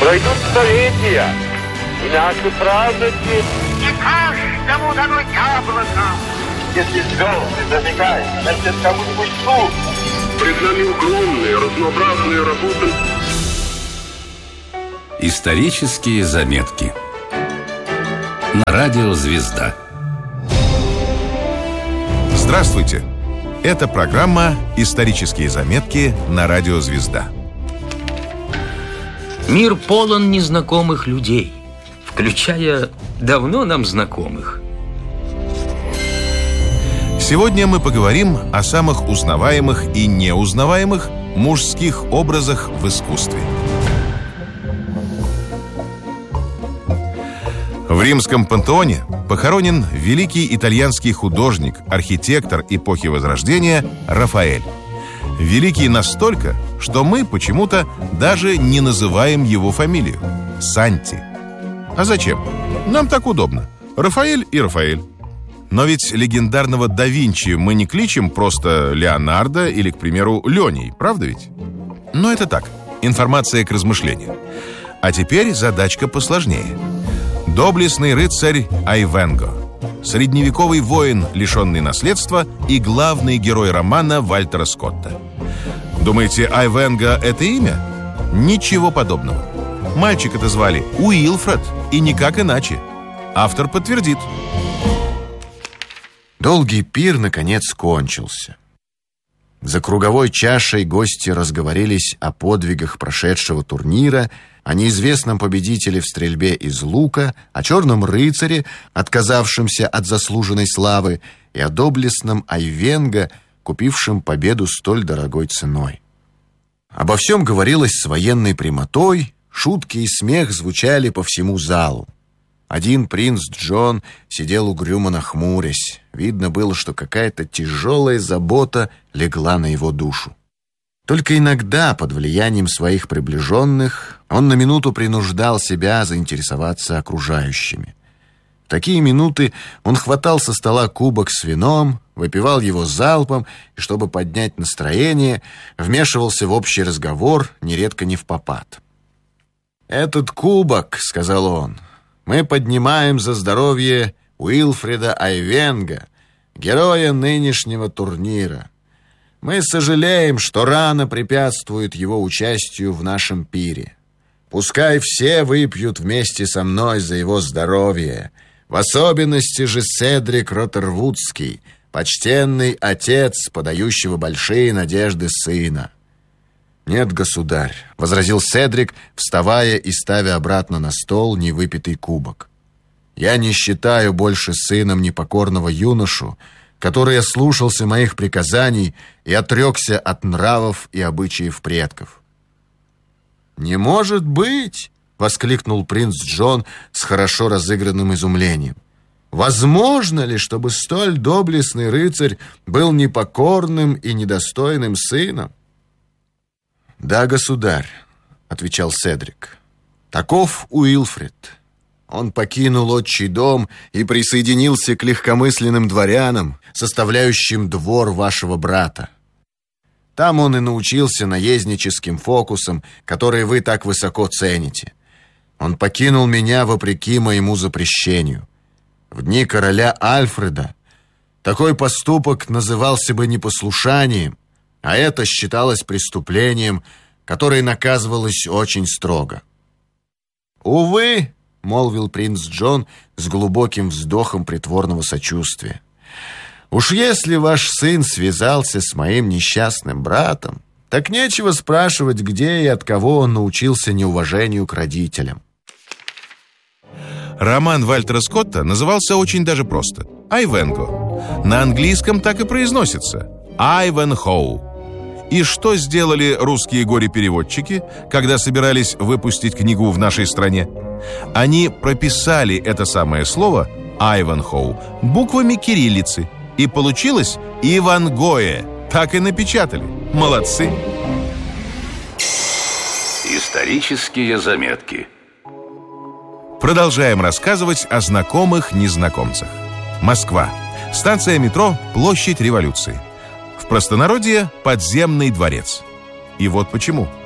Пройдут столетия, и наши праздники... Не каждому дано яблоко. Если звезды зажигают, значит, кому-нибудь суд. Пред нами огромные, разнообразные работы. Исторические заметки на радио «Звезда». Здравствуйте! Это программа «Исторические заметки» на радио «Звезда». Мир полон незнакомых людей, включая давно нам знакомых. Сегодня мы поговорим о самых узнаваемых и неузнаваемых мужских образах в искусстве. В римском пантеоне похоронен великий итальянский художник, архитектор эпохи Возрождения Рафаэль. Великий настолько, что мы почему-то даже не называем его фамилию – Санти. А зачем? Нам так удобно. Рафаэль и Рафаэль. Но ведь легендарного да Винчи мы не кличем просто Леонардо или, к примеру, Леней, правда ведь? Но это так, информация к размышлению. А теперь задачка посложнее. Доблестный рыцарь Айвенго, средневековый воин, лишенный наследства, и главный герой романа Вальтера Скотта. Думаете, Айвенго — это имя? Ничего подобного. Мальчика-то звали Уилфред, и никак иначе. Автор подтвердит. Долгий пир, наконец, кончился. За круговой чашей гости разговорились о подвигах прошедшего турнира, о неизвестном победителе в стрельбе из лука, о черном рыцаре, отказавшемся от заслуженной славы, и о доблестном Айвенго, купившем победу столь дорогой ценой. Обо всем говорилось с военной прямотой, шутки и смех звучали по всему залу. Один принц Джон сидел угрюмо нахмурясь. Видно было, что какая-то тяжелая забота легла на его душу. Только иногда, под влиянием своих приближенных, он на минуту принуждал себя заинтересоваться окружающими. В такие минуты он хватал со стола кубок с вином, выпивал его залпом и, чтобы поднять настроение, вмешивался в общий разговор, нередко не впопад. «Этот кубок, — сказал он, — мы поднимаем за здоровье Уилфреда Айвенго, героя нынешнего турнира. Мы сожалеем, что рана препятствует его участию в нашем пире. Пускай все выпьют вместе со мной за его здоровье, в особенности же Седрик Роттервудский, почтенный отец, подающего большие надежды сына». «Нет, государь», — возразил Седрик, вставая и ставя обратно на стол невыпитый кубок. «Я не считаю больше сыном непокорного юношу, который ослушался моих приказаний и отрекся от нравов и обычаев предков». «Не может быть!» — воскликнул принц Джон с хорошо разыгранным изумлением. «Возможно ли, чтобы столь доблестный рыцарь был непокорным и недостойным сыном?» «Да, государь», — отвечал Седрик. «Таков Уилфред. Он покинул отчий дом и присоединился к легкомысленным дворянам, составляющим двор вашего брата. Там он и научился наездническим фокусам, которые вы так высоко цените. Он покинул меня вопреки моему запрещению. В дни короля Альфреда такой поступок назывался бы непослушанием, а это считалось преступлением, которое наказывалось очень строго». «Увы», — молвил принц Джон с глубоким вздохом притворного сочувствия, «уж если ваш сын связался с моим несчастным братом, так нечего спрашивать, где и от кого он научился неуважению к родителям». Роман Вальтера Скотта назывался очень даже просто – «Айвенго». На английском так и произносится – «Айвенхоу». И что сделали русские горе-переводчики, когда собирались выпустить книгу в нашей стране? Они прописали это самое слово «Айвенхоу» буквами кириллицы, и получилось «Ивангое». Так и напечатали. Молодцы! Исторические заметки. Продолжаем рассказывать о знакомых незнакомцах. Москва. Станция метро «Площадь Революции». В простонародье – подземный дворец. И вот почему.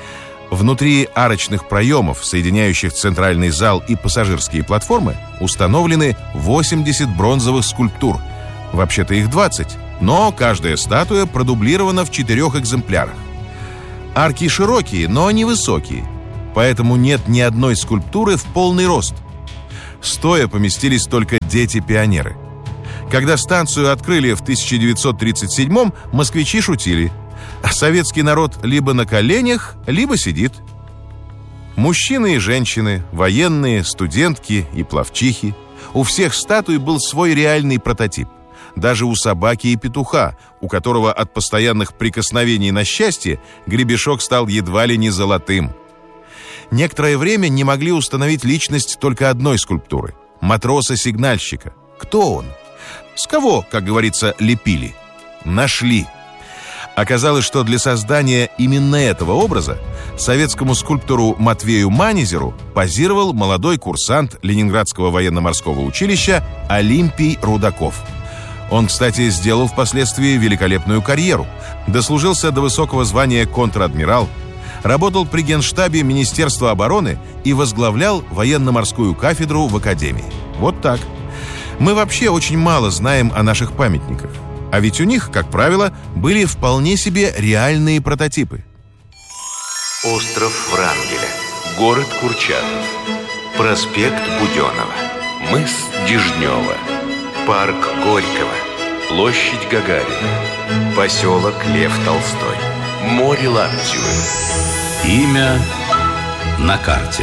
Внутри арочных проемов, соединяющих центральный зал и пассажирские платформы, установлены 80 бронзовых скульптур. Вообще-то их 20, но каждая статуя продублирована в 4 экземплярах. Арки широкие, но невысокие, поэтому нет ни одной скульптуры в полный рост. Стоя поместились только дети-пионеры. Когда станцию открыли в 1937-м, москвичи шутили: а советский народ либо на коленях, либо сидит. Мужчины и женщины, военные, студентки и пловчихи. У всех статуй был свой реальный прототип. Даже у собаки и петуха, у которого от постоянных прикосновений на счастье гребешок стал едва ли не золотым. Некоторое время не могли установить личность только одной скульптуры – матроса-сигнальщика. Кто он? С кого, как говорится, лепили? Нашли. Оказалось, что для создания именно этого образа советскому скульптору Матвею Манезеру позировал молодой курсант Ленинградского военно-морского училища Олимпий Рудаков. Он, кстати, сделал впоследствии великолепную карьеру. Дослужился до высокого звания контр-адмирал, работал при Генштабе Министерства обороны и возглавлял военно-морскую кафедру в Академии. Вот так. Мы вообще очень мало знаем о наших памятниках. А ведь у них, как правило, были вполне себе реальные прототипы. Остров Врангеля, город Курчатов, проспект Буденова, мыс Дежнева, парк Горького, площадь Гагарина, поселок Лев Толстой, море Лаптевы. Имя на карте.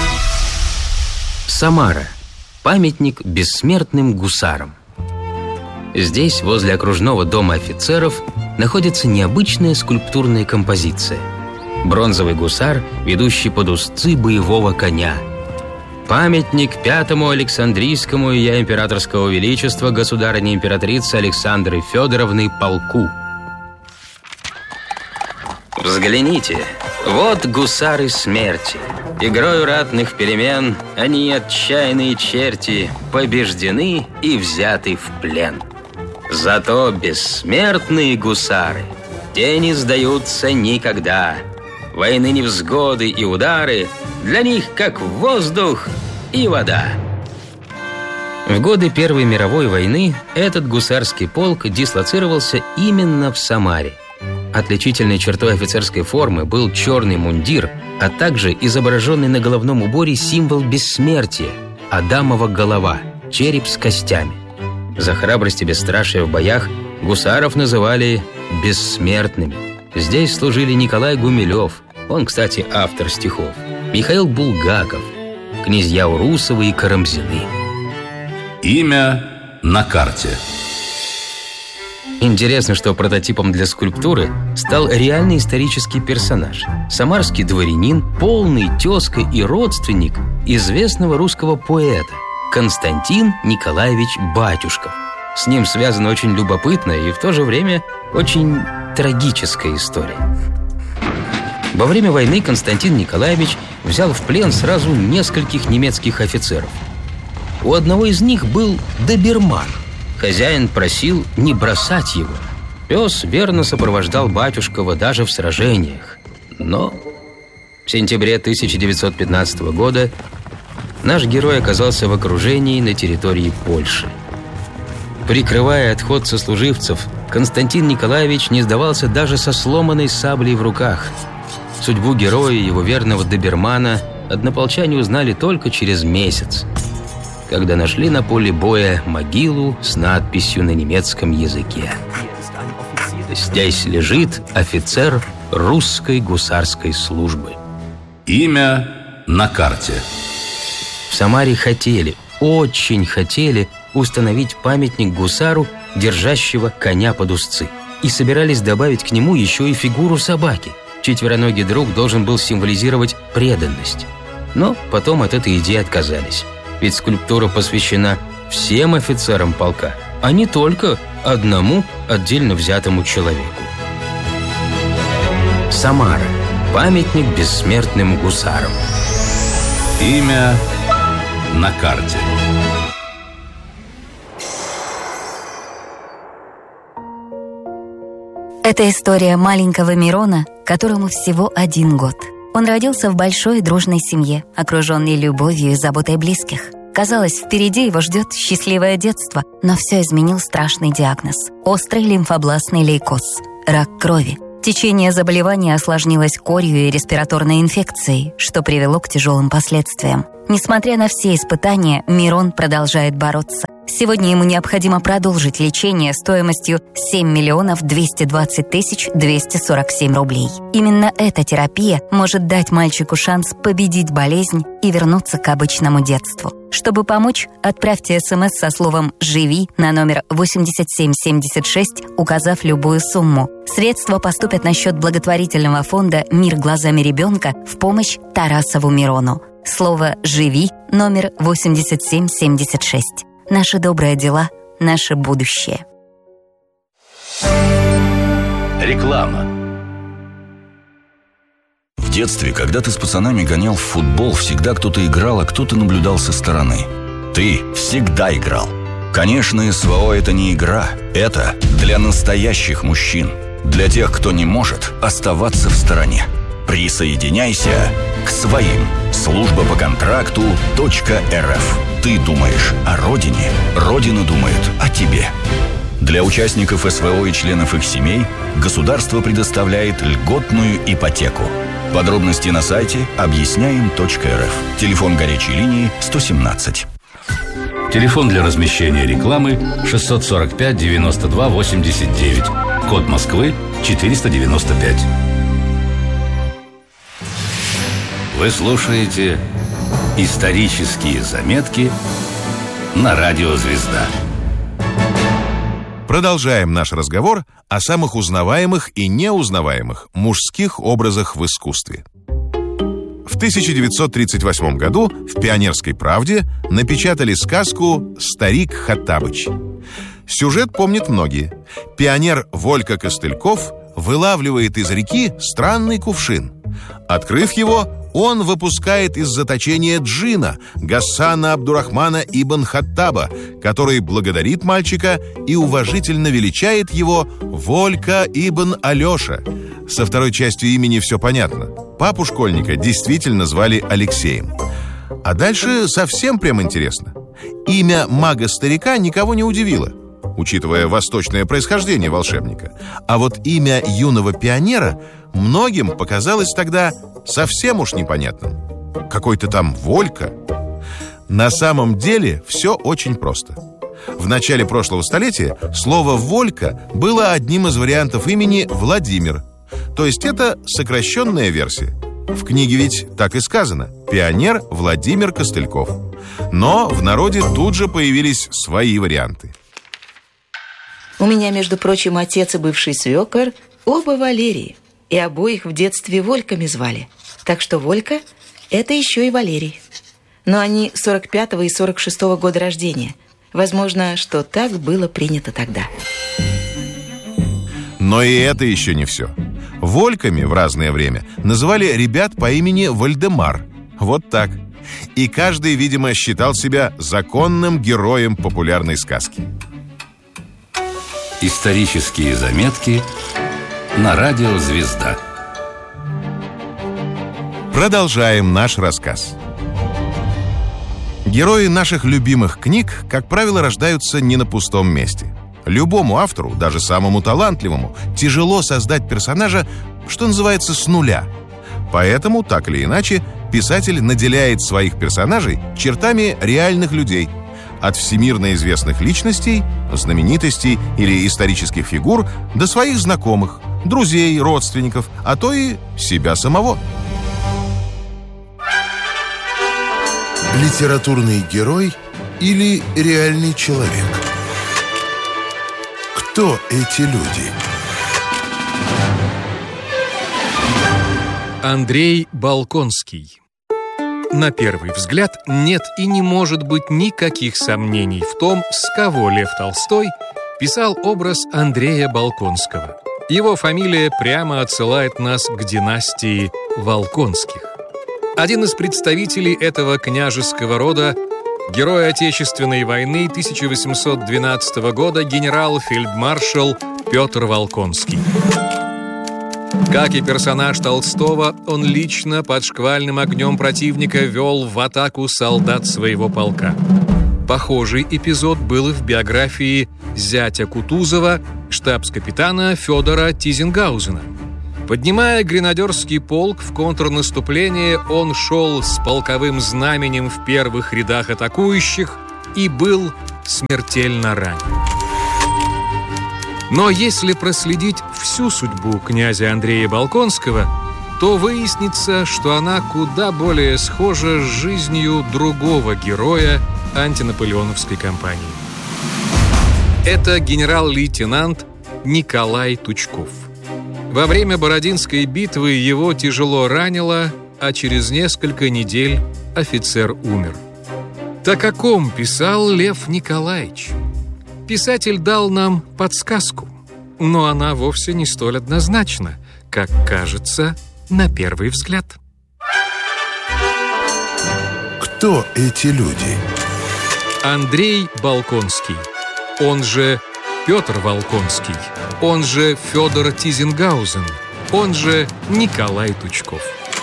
Самара. Памятник бессмертным гусарам. Здесь, возле окружного дома офицеров, находится необычная скульптурная композиция. Бронзовый гусар, ведущий под узцы боевого коня. Памятник 5-му Александрийскому Ее Императорского Величества государыни императрицы Александры Федоровны полку. Взгляните, вот гусары смерти. Игрою ратных перемен они, отчаянные черти, побеждены и взяты в плен. Зато бессмертные гусары, те не сдаются никогда. Войны невзгоды и удары для них как воздух и вода. В годы Первой мировой войны этот гусарский полк дислоцировался именно в Самаре. Отличительной чертой офицерской формы был черный мундир, а также изображенный на головном уборе символ бессмертия – Адамова голова, череп с костями. За храбрость и бесстрашие в боях гусаров называли бессмертными. Здесь служили Николай Гумилев, он, кстати, автор стихов, Михаил Булгаков, князья Урусовы и Карамзины. Имя на карте. Интересно, что прототипом для скульптуры стал реальный исторический персонаж – самарский дворянин, полный тезка и родственник известного русского поэта Константин Николаевич Батюшков. С ним связана очень любопытная и в то же время очень трагическая история. Во время войны Константин Николаевич взял в плен сразу нескольких немецких офицеров. У одного из них был доберман. Хозяин просил не бросать его. Пес верно сопровождал Батюшкова даже в сражениях. Но в сентябре 1915 года наш герой оказался в окружении на территории Польши. Прикрывая отход сослуживцев, Константин Николаевич не сдавался даже со сломанной саблей в руках. Судьбу героя и его верного добермана однополчане узнали только через месяц, когда нашли на поле боя могилу с надписью на немецком языке: «Здесь лежит офицер русской гусарской службы». Имя на карте. В Самаре хотели, очень хотели установить памятник гусару, держащего коня под узцы. И собирались добавить к нему еще и фигуру собаки. Четвероногий друг должен был символизировать преданность. Но потом от этой идеи отказались. Ведь скульптура посвящена всем офицерам полка, а не только одному отдельно взятому человеку. Самара. Памятник бессмертным гусарам. Имя на карте. Это история маленького Мирона, которому всего 1 год. Он родился в большой и дружной семье, окруженный любовью и заботой близких. Казалось, впереди его ждет счастливое детство, но все изменил страшный диагноз – острый лимфобластный лейкоз – рак крови. Течение заболевания осложнилось корью и респираторной инфекцией, что привело к тяжелым последствиям. Несмотря на все испытания, Мирон продолжает бороться. Сегодня ему необходимо продолжить лечение стоимостью 7 миллионов 220 тысяч 247 рублей. Именно эта терапия может дать мальчику шанс победить болезнь и вернуться к обычному детству. Чтобы помочь, отправьте СМС со словом «Живи» на номер 8776, указав любую сумму. Средства поступят на счет благотворительного фонда «Мир глазами ребенка» в помощь Тарасову Мирону. Слово «Живи» номер 8776. Наши добрые дела, наше будущее. Реклама. В детстве, когда ты с пацанами гонял в футбол, всегда кто-то играл, а кто-то наблюдал со стороны. Ты всегда играл. Конечно, СВО – это не игра. Это для настоящих мужчин. Для тех, кто не может оставаться в стороне. Присоединяйся к своим. Служба по контракту .рф. Ты думаешь о родине, родина думает о тебе. Для участников СВО и членов их семей государство предоставляет льготную ипотеку. Подробности на сайте объясняем.рф. Телефон горячей линии 117. Телефон для размещения рекламы 645 92 89. Код Москвы 495. Вы слушаете «Исторические заметки» на радио «Звезда». Продолжаем наш разговор о самых узнаваемых и неузнаваемых мужских образах в искусстве. В 1938 году в «Пионерской правде» напечатали сказку «Старик Хоттабыч». Сюжет помнят многие. Пионер Волька Костыльков вылавливает из реки странный кувшин. Открыв его, он выпускает из заточения джина Гасана Абдурахмана ибн Хоттаба, который благодарит мальчика и уважительно величает его Волька ибн Алеша. Со второй частью имени все понятно. Папу школьника действительно звали Алексеем. А дальше совсем прям интересно. Имя мага-старика никого не удивило, учитывая восточное происхождение волшебника. А вот имя юного пионера многим показалось тогда совсем уж непонятным. Какой-то там Волька. На самом деле все очень просто. В начале прошлого столетия слово «Волька» было одним из вариантов имени Владимир. То есть это сокращенная версия. В книге ведь так и сказано: «Пионер Владимир Костыльков». Но в народе тут же появились свои варианты. У меня, между прочим, отец и бывший свекор оба Валерии. И обоих в детстве Вольками звали. Так что Волька – это еще и Валерий. Но они 45-го и 46-го года рождения. Возможно, что так было принято тогда. Но и это еще не все. Вольками в разное время называли ребят по имени Вальдемар. Вот так. И каждый, видимо, считал себя законным героем популярной сказки. Исторические заметки на радио «Звезда». Продолжаем наш рассказ. Герои наших любимых книг, как правило, рождаются не на пустом месте. Любому автору, даже самому талантливому, тяжело создать персонажа, что называется, с нуля. Поэтому, так или иначе, писатель наделяет своих персонажей чертами реальных людей. От всемирно известных личностей, знаменитостей или исторических фигур до своих знакомых, друзей, родственников, а то и себя самого. Литературный герой или реальный человек? Кто эти люди? Андрей Болконский. На первый взгляд нет и не может быть никаких сомнений в том, с кого Лев Толстой писал образ Андрея Болконского. Его фамилия прямо отсылает нас к династии Волконских. Один из представителей этого княжеского рода – герой Отечественной войны 1812 года генерал-фельдмаршал Петр Волконский. Как и персонаж Толстого, он лично под шквальным огнем противника вел в атаку солдат своего полка. Похожий эпизод был и в биографии зятя Кутузова, штабс-капитана Федора Тизенгаузена. Поднимая гренадерский полк в контрнаступление, он шел с полковым знаменем в первых рядах атакующих и был смертельно ранен. Но если проследить всю судьбу князя Андрея Болконского, то выяснится, что она куда более схожа с жизнью другого героя антинаполеоновской кампании. Это генерал-лейтенант Николай Тучков. Во время Бородинской битвы его тяжело ранило, а через несколько недель офицер умер. Так о ком писал Лев Николаевич? Писатель дал нам подсказку, но она вовсе не столь однозначна, как кажется на первый взгляд. Кто эти люди? Андрей Болконский, он же Петр Волконский, он же Федор Тизенгаузен, он же Николай Тучков.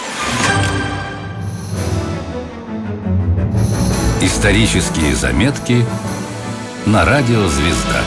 Исторические заметки на радио «Звезда».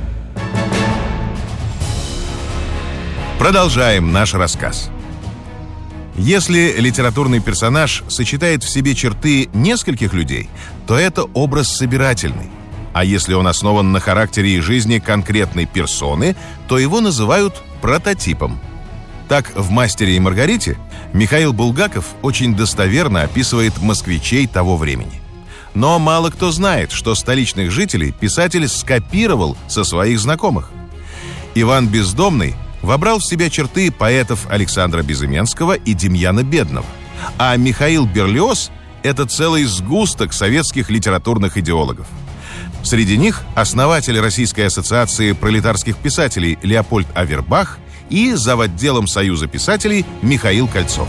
Продолжаем наш рассказ. Если литературный персонаж сочетает в себе черты нескольких людей, то это образ собирательный. А если он основан на характере и жизни конкретной персоны, то его называют прототипом. Так, в «Мастере и Маргарите» Михаил Булгаков очень достоверно описывает москвичей того времени. Но мало кто знает, что столичных жителей писатель скопировал со своих знакомых. Иван Бездомный вобрал в себя черты поэтов Александра Безыменского и Демьяна Бедного, а Михаил Берлиоз – это целый сгусток советских литературных идеологов. Среди них основатель Российской ассоциации пролетарских писателей Леопольд Авербах и завотделом Союза писателей Михаил Кольцов.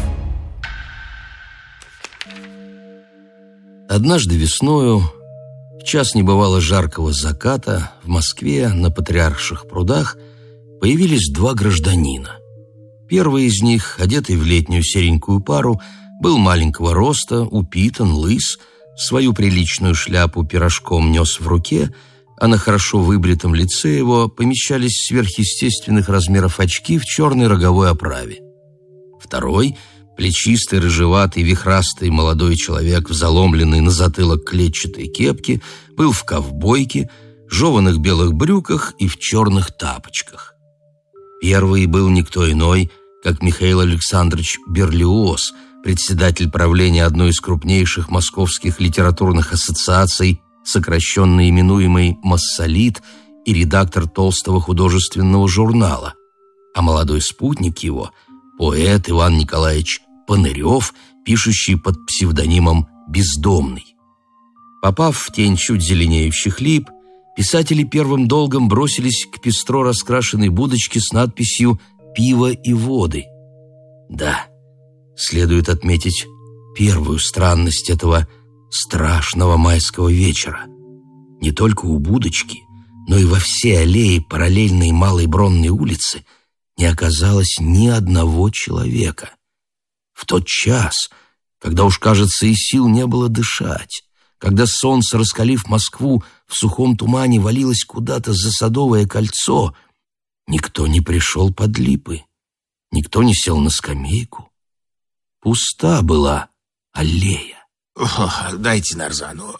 Однажды весною, в час небывало жаркого заката, в Москве на Патриарших прудах появились два гражданина. Первый из них, одетый в летнюю серенькую пару, был маленького роста, упитан, лыс, свою приличную шляпу пирожком нес в руке, а на хорошо выбритом лице его помещались сверхъестественных размеров очки в черной роговой оправе. Второй, плечистый, рыжеватый, вихрастый молодой человек в заломленной на затылок клетчатой кепке, был в ковбойке, жеваных белых брюках и в черных тапочках. Первый был никто иной, как Михаил Александрович Берлиоз, председатель правления одной из крупнейших московских литературных ассоциаций, сокращенно именуемый «Массолит», и редактор толстого художественного журнала, а молодой спутник его – поэт Иван Николаевич Панырев, пишущий под псевдонимом «Бездомный». Попав в тень чуть зеленеющих лип, писатели первым долгом бросились к пестро раскрашенной будочке с надписью «Пиво и воды». Да, следует отметить первую странность этого страшного майского вечера. Не только у будочки, но и во всей аллее параллельной Малой Бронной улицы не оказалось ни одного человека. В тот час, когда уж, кажется, и сил не было дышать, когда солнце, раскалив Москву, в сухом тумане валилось куда-то за Садовое кольцо, никто не пришел под липы, никто не сел на скамейку. Пуста была аллея. Дайте нарзану.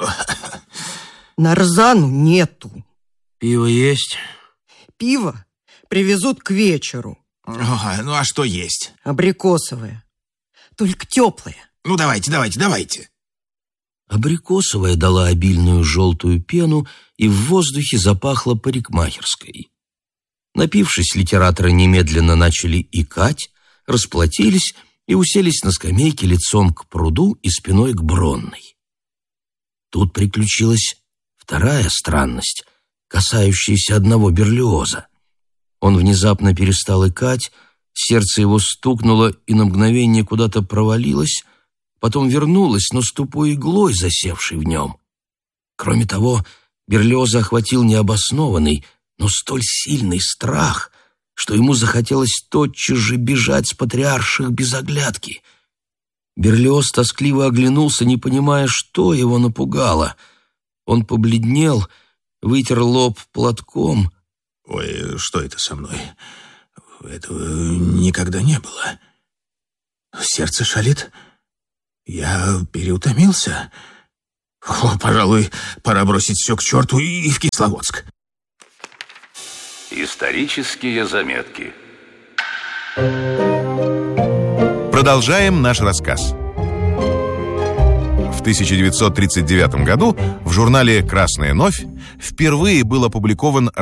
Нарзану нету. Пиво есть? Пиво привезут к вечеру. Ну а что есть? Абрикосовое. Только теплое. Ну давайте. Абрикосовая дала обильную желтую пену, и в воздухе запахло парикмахерской. Напившись, литераторы немедленно начали икать, расплатились и уселись на скамейке лицом к пруду и спиной к Бронной. Тут приключилась вторая странность, касающаяся одного Берлиоза. Он внезапно перестал икать, сердце его стукнуло и на мгновение куда-то провалилось, потом вернулось, но с тупой иглой, засевшей в нем. Кроме того, Берлиоза охватил необоснованный, но столь сильный страх, что ему захотелось тотчас же бежать с патриарших без оглядки. Берлиоз тоскливо оглянулся, не понимая, что его напугало. Он побледнел, вытер лоб платком. Ой, что это со мной? Этого никогда не было. Сердце шалит. Я переутомился. О, пожалуй, пора бросить все к черту и в Кисловодск. Исторические заметки. Продолжаем наш рассказ. В 1939 году в журнале «Красная новь» впервые был опубликован